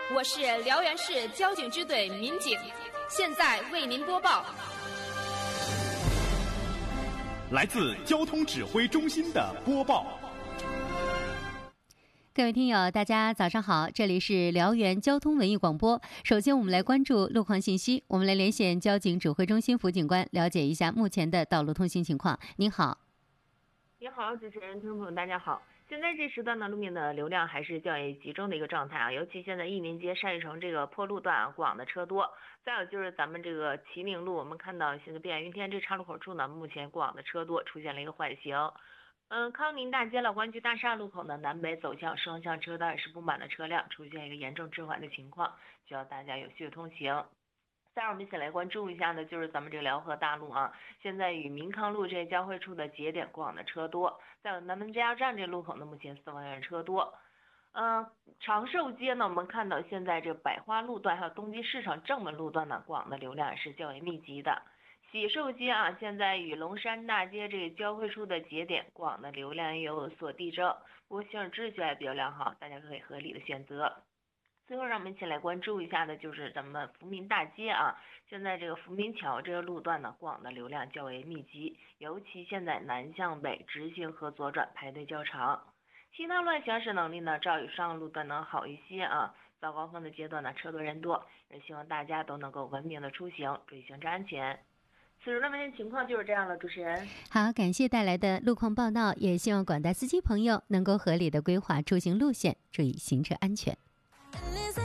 我是辽源市交警支队民警，现在为您播报。 来自交通指挥中心的播报。 各位听友，大家早上好，这里是辽源交通文艺广播。首先我们来关注路况信息，我们来连线交警指挥中心副警官，了解一下目前的道路通行情况。您好。 您好，主持人，听众朋友大家好。现在这时段呢，路面的流量还是较为集中的一个状态啊，尤其现在义民街单玉城这个破路段啊，过往的车多。再有就是咱们这个秦岭路，我们看到现在碧海云天这岔路口处呢，目前过往的车多，出现了一个缓行。康宁大街老关居大厦路口呢，南北走向双向车道是布满了车辆，出现一个严重滞缓的情况，需要大家有序的通行。再让我们一起来关注一下呢，就是咱们这个辽河大路啊，现在与民康路这交汇处的节点过往的车多。再有南门加油站这路口呢，目前4方向车多。长寿街呢，我们看到现在这百花路段还有东极市场正门路段呢，过往的流量是较为密集的。喜寿街啊，现在与龙山大街这个交汇处的节点过往的流量有所递增，不过行驶秩序还比较良好，大家可以合理的选择。最后让我们一起来关注一下的就是咱们福民大街啊，现在这个福民桥这个路段呢，过往的流量较为密集，尤其现在南向北直行和左转排队较长。其他路行驶能力呢，照与上路段能好一些啊。早高峰的阶段呢，车多人多，也希望大家都能够文明的出行，注意行车安全。此时的问题情况就是这样了，主持人。 好，感谢带来的路况报道，也希望广大司机朋友能够合理的规划出行路线，注意行车安全。